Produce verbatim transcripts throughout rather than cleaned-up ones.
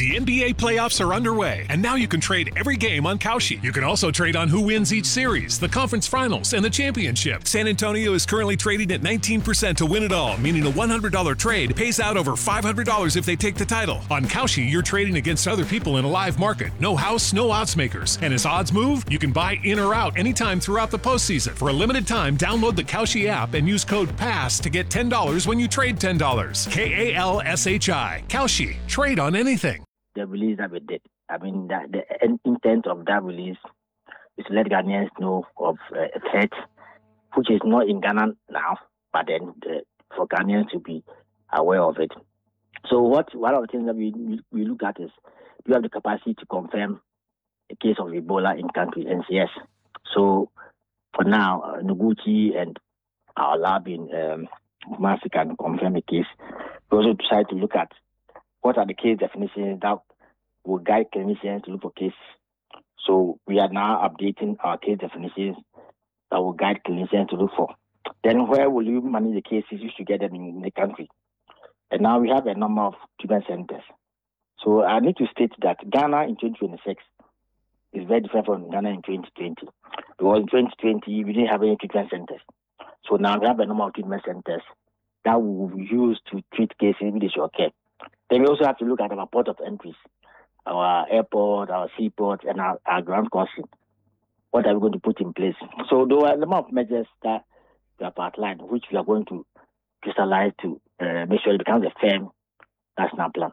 The N B A playoffs are underway, and now you can trade every game on Kalshi. You can also trade on who wins each series, the conference finals, and the championship. San Antonio is currently trading at nineteen percent to win it all, meaning a one hundred dollars trade pays out over five hundred dollars if they take the title. On Kalshi, you're trading against other people in a live market. No house, no odds makers. And as odds move, you can buy in or out anytime throughout the postseason. For a limited time, download the Kalshi app and use code PASS to get ten dollars when you trade ten dollars. K A L S H I. Kalshi. Trade on anything. The release that we did. I mean, that the intent of that release is to let Ghanaians know of uh, a threat, which is not in Ghana now, but then uh, for Ghanaians to be aware of it. So what one of the things that we we look at is, do you have the capacity to confirm a case of Ebola in country, N C S? So for now, uh, Noguchi and our lab in um, Africa can confirm the case. We also try to look at what are the case definitions that will guide clinicians to look for cases. So we are now updating our case definitions that will guide clinicians to look for. Then where will you manage the cases? You should get them in the country. And now we have a number of treatment centers. So I need to state that Ghana in twenty twenty-six is very different from Ghana in twenty twenty. Because in twenty twenty, we didn't have any treatment centers. So now we have a number of treatment centers that we will use to treat cases if they should occur. Then we also have to look at our port of entries, our airport, our seaport, and our, our ground crossing. What are we going to put in place? So there are a number of measures that we have outlined, which we are going to crystallize to uh, make sure it becomes a firm national plan.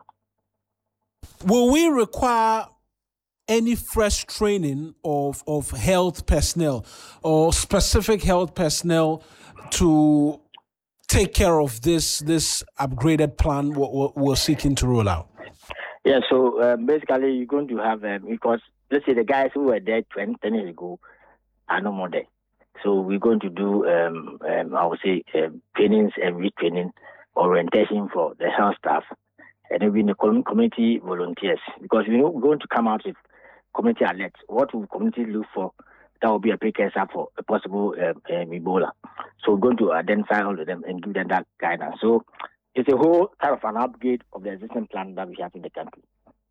Will we require any fresh training of, of health personnel or specific health personnel to take care of this this upgraded plan we're, we're seeking to roll out? Yeah, so uh, basically you're going to have, um, because let's say the guys who were there twenty, ten years ago are no more there. So we're going to do, um, um, I would say, um, trainings and retraining, orientation for the health staff, and even the community volunteers, because we know we're going to come out with community alerts. What will community look for? That will be a precursor for a possible um, um, Ebola. So we're going to identify all of them and give them that guidance. So it's a whole kind of an upgrade of the existing plan that we have in the country.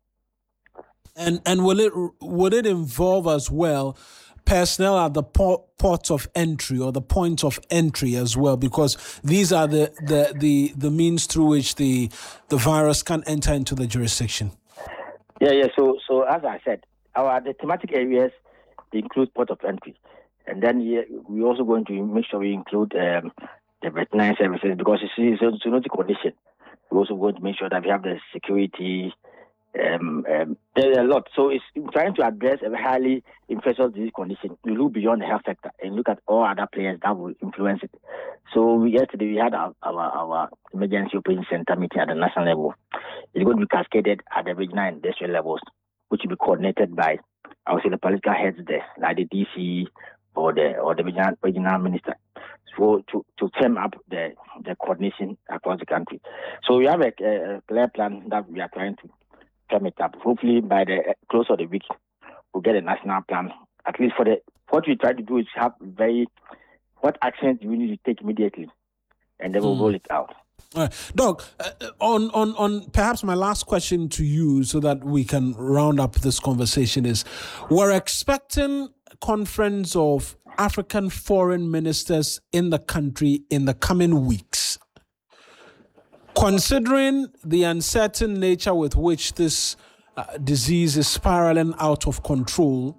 And and will it would it involve as well personnel at the port, ports of entry or the points of entry as well? Because these are the the the, the means through which the the virus can enter into the jurisdiction. Yeah, yeah. So so as I said, our the thematic areas include port of entry, and then yeah, we're also going to make sure we include um, the veterinary services, because it's a zoonotic condition. We're also going to make sure that we have the security. Um, um, there's a lot. So it's trying to address a highly infectious disease condition. We look beyond the health sector and look at all other players that will influence it. So we, yesterday we had our, our, our emergency operations center meeting at the national level. It's going to be cascaded at the regional and district levels, which will be coordinated by, I would say, the political heads there, like the D C or the or the regional, regional minister, so to to firm up the, the coordination across the country. So we have a, a clear plan that we are trying to firm it up. Hopefully by the close of the week, we'll get a national plan. At least for the what we try to do is have very what actions do we need to take immediately, and then we'll mm. roll it out. All right. Doc, uh, on, on, on perhaps my last question to you so that we can round up this conversation is, we're expecting a conference of African foreign ministers in the country in the coming weeks. Considering the uncertain nature with which this uh, disease is spiraling out of control,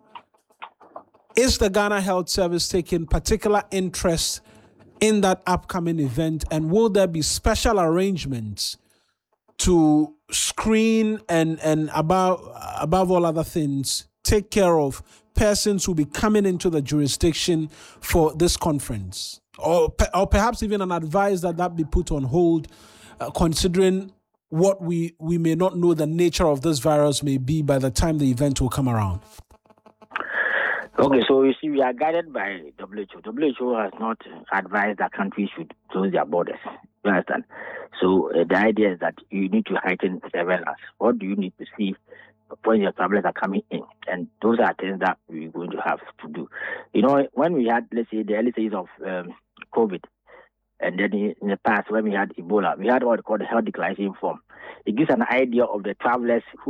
is the Ghana Health Service taking particular interest in that upcoming event, and will there be special arrangements to screen and and above above all other things take care of persons who will be coming into the jurisdiction for this conference, or or perhaps even an advice that that be put on hold, uh, considering what we we may not know the nature of this virus may be by the time the event will come around? Okay, so you see, we are guided by W H O. W H O has not advised that countries should close their borders. You understand? So uh, the idea is that you need to heighten surveillance. What do you need to see when your travelers are coming in? And those are things that we're going to have to do. You know, when we had, let's say, the early stages of um, COVID, and then in the past when we had Ebola, we had what we call the health declaration form. It gives an idea of the travelers who